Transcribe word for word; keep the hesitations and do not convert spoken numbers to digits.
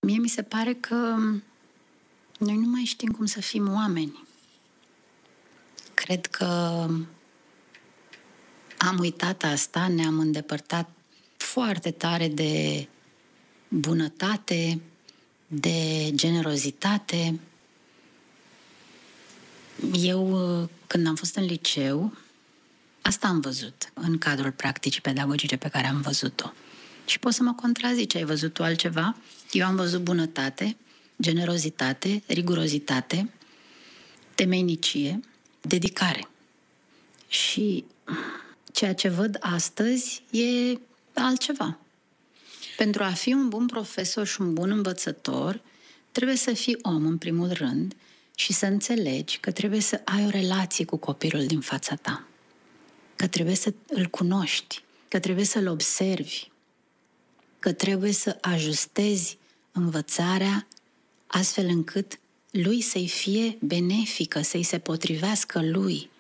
Mie mi se pare că noi nu mai știm cum să fim oameni. Cred că am uitat asta, ne-am îndepărtat foarte tare de bunătate, de generozitate. Eu, când am fost în liceu, asta am văzut în cadrul practicii pedagogice pe care am văzut-o. Și poți să mă contrazici, ai văzut tu altceva? Eu am văzut bunătate, generozitate, rigurozitate, temeinicie, dedicare. Și ceea ce văd astăzi e altceva. Pentru a fi un bun profesor și un bun învățător, trebuie să fii om, în primul rând, și să înțelegi că trebuie să ai o relație cu copilul din fața ta, că trebuie să îl cunoști, că trebuie să-l observi, că trebuie să ajustezi învățarea astfel încât lui să-i fie benefică, să-i se potrivească lui.